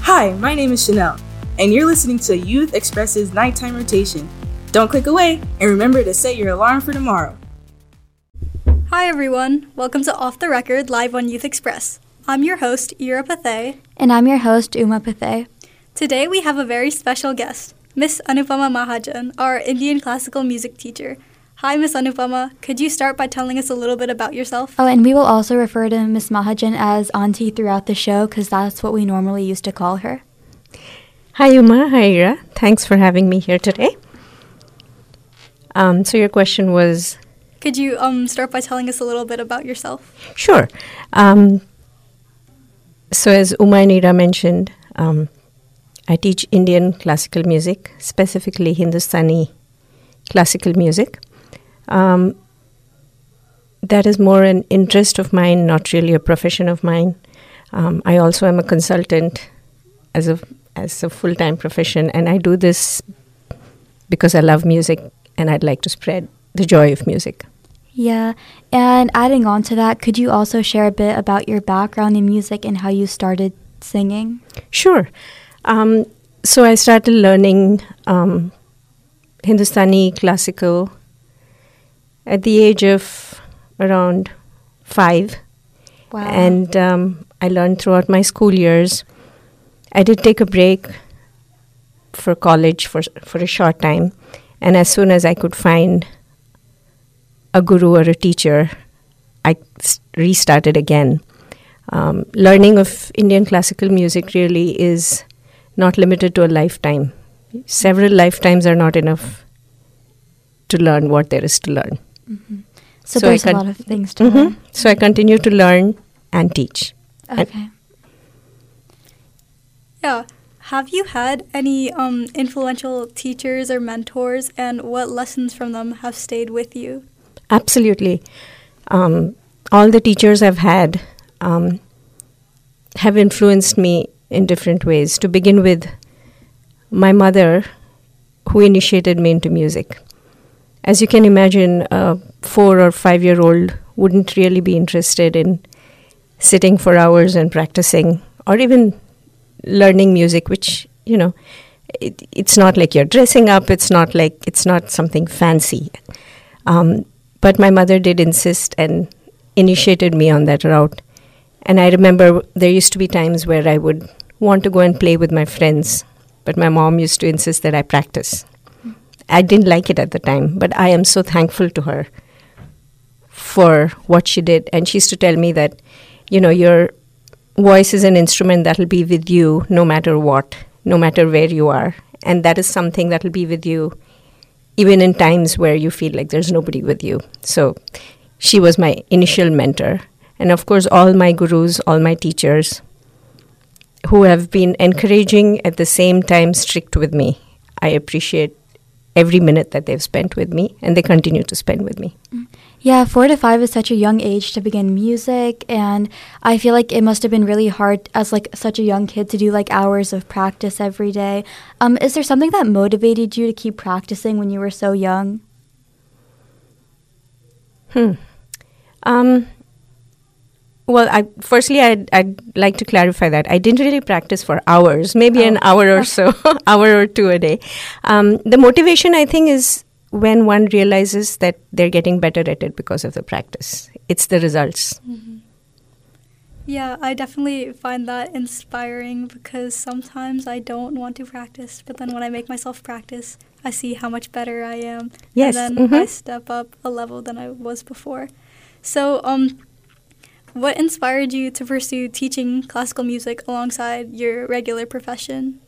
Hi, my name is Chanel, and you're listening to Youth Express's Nighttime Rotation. Don't click away, and remember to set your alarm for tomorrow. Hi everyone, welcome to Off the Record live on Youth Express. I'm your host, Ira Pathay. And I'm your host, Uma Pathay. Today we have a very special guest, Miss Anupama Mahajan, our Indian classical music teacher. Hi, Miss Anupama. Could you start by telling us a little bit about yourself? Oh, and we will also refer to Miss Mahajan as Auntie throughout the show because that's what we normally used to call her. Hi, Uma. Hi, Ira. Thanks for having me here today. So your question was? Could you start by telling us a little bit about yourself? Sure. So as Uma and Ira mentioned, I teach Indian classical music, specifically Hindustani classical music. That is more an interest of mine, not really a profession of mine. I also am a consultant as a full-time profession, and I do this because I love music and I'd like to spread the joy of music. Yeah, and adding on to that, could you also share a bit about your background in music and how you started singing? Sure. So I started learning Hindustani classical at the age of around 5. Wow. And I learned throughout my school years. I did take a break for college for a short time. And as soon as I could find a guru or a teacher, I restarted again. Learning of Indian classical music really is not limited to a lifetime. Several lifetimes are not enough to learn what there is to learn. Mm-hmm. So there's a lot of things to learn. So I continue to learn and teach. Okay. Yeah. Have you had any influential teachers or mentors, and what lessons from them have stayed with you? Absolutely. All the teachers I've had have influenced me in different ways. To begin with, my mother, who initiated me into music. As you can imagine, a 4 or 5-year-old wouldn't really be interested in sitting for hours and practicing, or even learning music, which, it's not like you're dressing up. It's not something fancy. But my mother did insist and initiated me on that route. And I remember there used to be times where I would want to go and play with my friends, but my mom used to insist that I practice. I didn't like it at the time, but I am so thankful to her for what she did. And she used to tell me that, your voice is an instrument that will be with you no matter what, no matter where you are. And that is something that will be with you even in times where you feel like there's nobody with you. So she was my initial mentor. And of course, all my gurus, all my teachers who have been encouraging at the same time strict with me. I appreciate every minute that they've spent with me, and they continue to spend with me. Yeah, 4 to 5 is such a young age to begin music, and I feel like it must have been really hard as such a young kid to do hours of practice every day. Is there something that motivated you to keep practicing when you were so young? Well, I'd like to clarify that. I didn't really practice for hours, maybe an hour or so, hour or two a day. The motivation, I think, is when one realizes that they're getting better at it because of the practice. It's the results. Mm-hmm. Yeah, I definitely find that inspiring because sometimes I don't want to practice, but then when I make myself practice, I see how much better I am. Yes. And then I step up a level than I was before. So, what inspired you to pursue teaching classical music alongside your regular profession?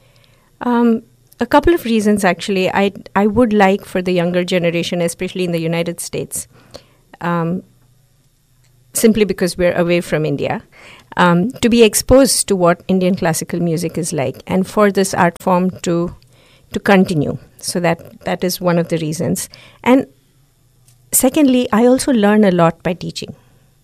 A couple of reasons, actually. I would like for the younger generation, especially in the United States, simply because we're away from India, to be exposed to what Indian classical music is like, and for this art form to continue. So that is one of the reasons. And secondly, I also learn a lot by teaching.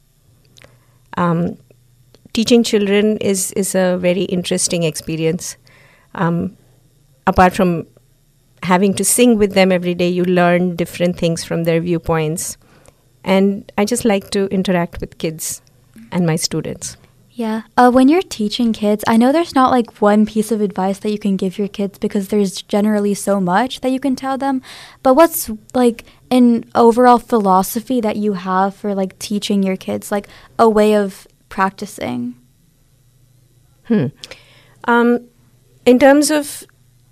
Teaching children is a very interesting experience. Apart from having to sing with them every day, you learn different things from their viewpoints. And I just like to interact with kids and my students. Yeah. When you're teaching kids, I know there's not like one piece of advice that you can give your kids because there's generally so much that you can tell them. But what's like an overall philosophy that you have for like teaching your kids, like a way of practicing? In terms of,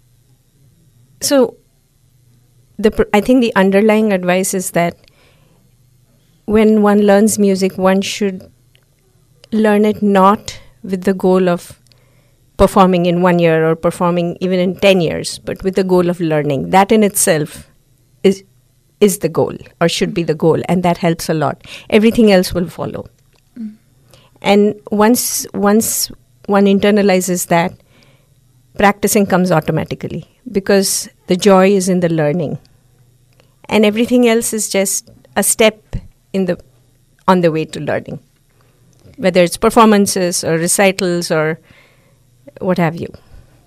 I think the underlying advice is that when one learns music, one should learn it not with the goal of performing in 1 year or performing even in 10 years, but with the goal of learning. That in itself is the goal, or should be the goal, and that helps a lot. Everything else will follow. And once one internalizes that, practicing comes automatically because the joy is in the learning. And everything else is just a step on the way to learning, whether it's performances or recitals or what have you.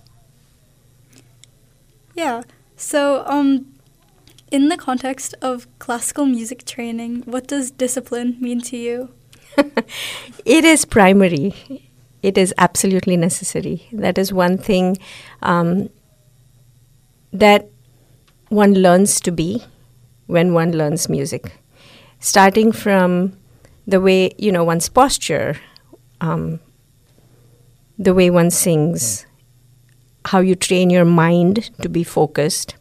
Yeah. So, in the context of classical music training, what does discipline mean to you? It is primary. It is absolutely necessary. That is one thing that one learns to be when one learns music. Starting from the way, one's posture, the way one sings, how you train your mind to be focused.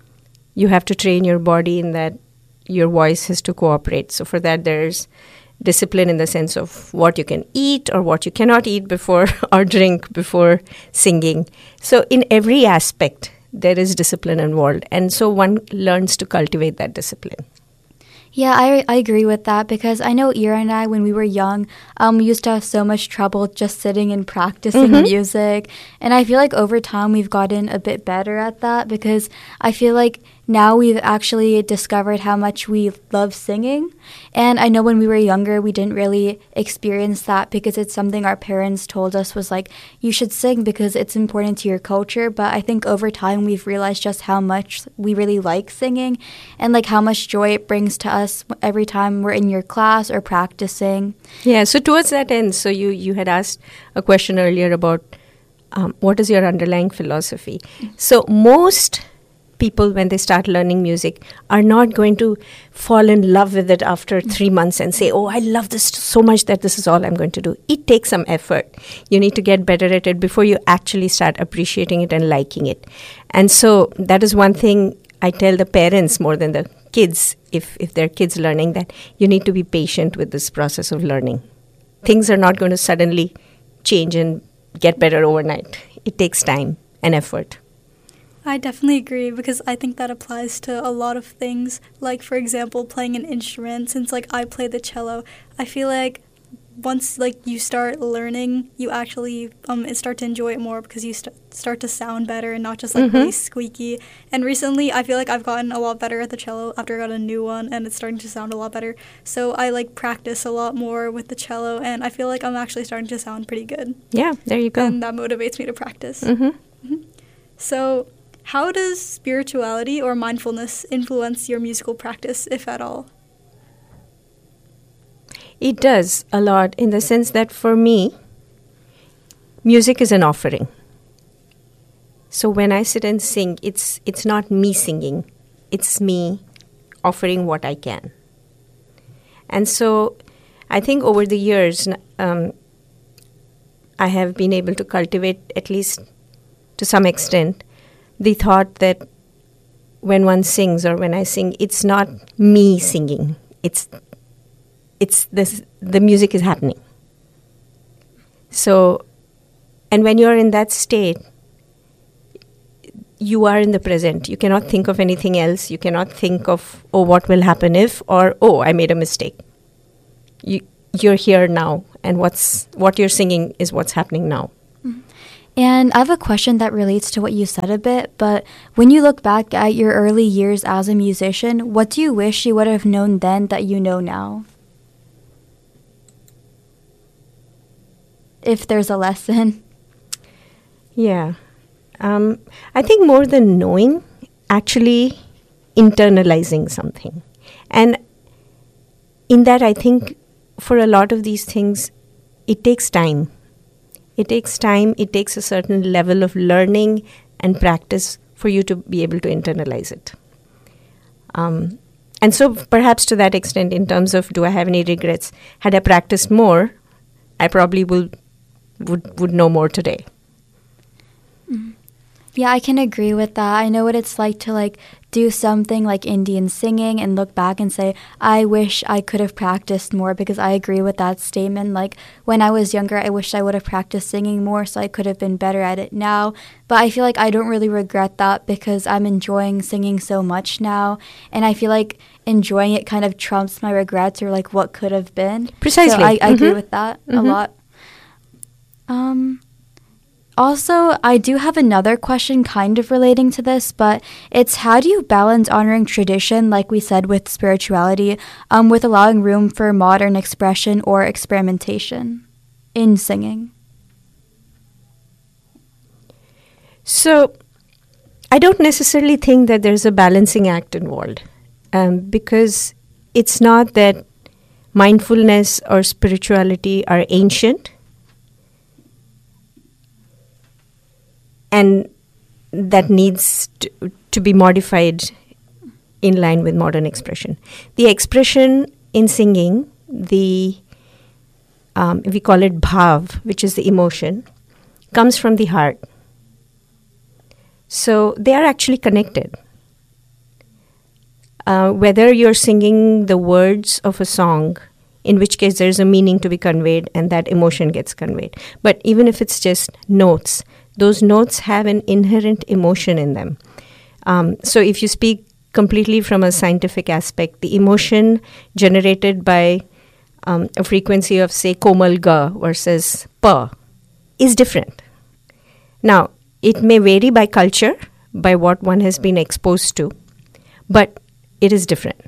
You have to train your body in that your voice has to cooperate. So for that, there's discipline in the sense of what you can eat or what you cannot eat before or drink before singing. So in every aspect, there is discipline involved. And so one learns to cultivate that discipline. Yeah, I agree with that because I know Ira and I, when we were young, we used to have so much trouble just sitting and practicing music. And I feel like over time we've gotten a bit better at that because I feel like now we've actually discovered how much we love singing. And I know when we were younger, we didn't really experience that because it's something our parents told us was like, you should sing because it's important to your culture. But I think over time, we've realized just how much we really like singing and like how much joy it brings to us every time we're in your class or practicing. Yeah, so towards that end, so you had asked a question earlier about what is your underlying philosophy. So most people, when they start learning music, are not going to fall in love with it after 3 months and say, oh, I love this so much that this is all I'm going to do. It takes some effort. You need to get better at it before you actually start appreciating it and liking it. And so that is one thing I tell the parents more than the kids, if they're kids learning, that you need to be patient with this process of learning. Things are not going to suddenly change and get better overnight. It takes time and effort. I definitely agree because I think that applies to a lot of things. Like, for example, playing an instrument. Since, like, I play the cello, I feel like once, like, you start learning, you actually start to enjoy it more because you start to sound better and not just, like, really squeaky. And recently, I feel like I've gotten a lot better at the cello after I got a new one, and it's starting to sound a lot better. So I, like, practice a lot more with the cello, and I feel like I'm actually starting to sound pretty good. Yeah, there you go. And that motivates me to practice. So how does spirituality or mindfulness influence your musical practice, if at all? It does a lot in the sense that for me, music is an offering. So when I sit and sing, it's not me singing. It's me offering what I can. And so I think over the years, I have been able to cultivate, at least to some extent, the thought that when one sings or when I sing, it's not me singing. It's this, the music is happening. So, and when you're in that state, you are in the present. You cannot think of anything else. You cannot think of, oh, what will happen if, or, oh, I made a mistake. You're here now, and what you're singing is what's happening now. And I have a question that relates to what you said a bit, but when you look back at your early years as a musician, what do you wish you would have known then that you know now? If there's a lesson. Yeah. I think more than knowing, actually internalizing something. And in that, I think for a lot of these things, it takes time. It takes time. It takes a certain level of learning and practice for you to be able to internalize it. And so perhaps to that extent, in terms of do I have any regrets, had I practiced more, I probably would know more today. Yeah, I can agree with that. I know what it's like to like do something like Indian singing and look back and say, I wish I could have practiced more, because I agree with that statement. Like when I was younger, I wish I would have practiced singing more so I could have been better at it now. But I feel like I don't really regret that because I'm enjoying singing so much now. And I feel like enjoying it kind of trumps my regrets or like what could have been. Precisely. So I agree with that a lot. Also, I do have another question kind of relating to this, but it's how do you balance honoring tradition, like we said with spirituality, with allowing room for modern expression or experimentation in singing? So, I don't necessarily think that there's a balancing act involved, because it's not that mindfulness or spirituality are ancient and that needs to be modified in line with modern expression. The expression in singing, we call it bhav, which is the emotion, comes from the heart. So they are actually connected. Whether you're singing the words of a song, in which case there's a meaning to be conveyed and that emotion gets conveyed. But even if it's just notes, those notes have an inherent emotion in them. So if you speak completely from a scientific aspect, the emotion generated by a frequency of, say, komal ga versus pa is different. Now, it may vary by culture, by what one has been exposed to, but it is different.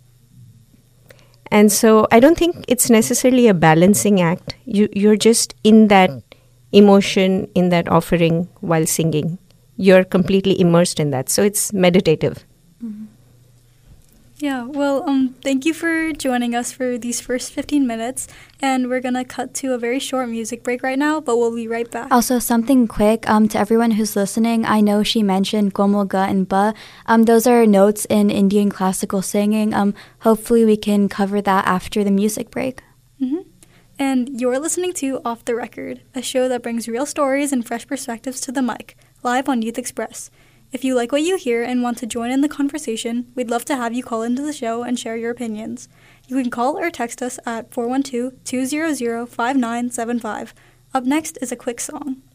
And so I don't think it's necessarily a balancing act. You're just in that emotion, in that offering while singing. You're completely immersed in that. So it's meditative. Mm-hmm. Yeah, well, thank you for joining us for these first 15 minutes. And we're going to cut to a very short music break right now, but we'll be right back. Also, something quick to everyone who's listening. I know she mentioned komal ga and ba. Those are notes in Indian classical singing. Hopefully we can cover that after the music break. Mm-hmm. And you're listening to Off the Record, a show that brings real stories and fresh perspectives to the mic, live on Youth Express. If you like what you hear and want to join in the conversation, we'd love to have you call into the show and share your opinions. You can call or text us at 412-200-5975. Up next is a quick song.